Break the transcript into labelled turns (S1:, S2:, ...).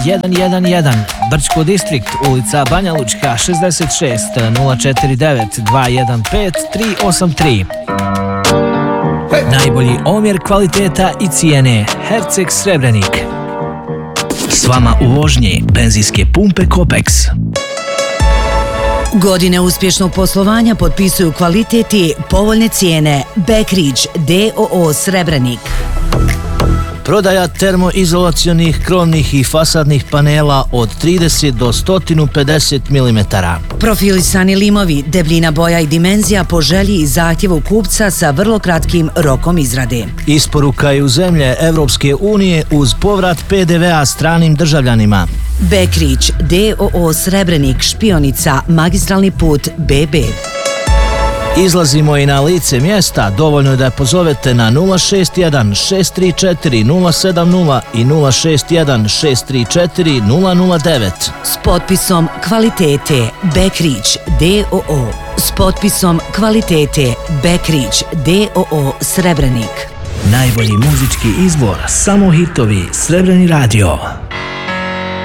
S1: 111 Brčko distrikt, ulica Banja Lučka 66 049 215 383. Najbolji omjer kvaliteta i cijene Herceg Srebrenik. S vama u vožnji benzinske pumpe Kopex.
S2: Godine uspješnog poslovanja potpisuju kvalitet i povoljne cijene. Backridge d.o.o. Srebrenik.
S1: Prodaja termoizolacionih krovnih i fasadnih panela od 30 do 150 mm.
S2: Profilisani limovi, debljina boja i dimenzija po želji i zahtjevu kupca sa vrlo kratkim rokom izrade.
S1: Isporuka je u zemlje Evropske unije uz povrat PDV-a stranim državljanima.
S2: Backridge d.o.o. Srebrenik, Špionica, magistralni put BB.
S1: Izlazimo i na lice mjesta, dovoljno je da pozovete na 061 634 070 i 061 634 009.
S2: S potpisom kvalitete Backridge d.o.o. S potpisom kvalitete Backridge d.o.o. Srebrenik.
S1: Najbolji muzički izbor, samo hitovi, Srebreni radio.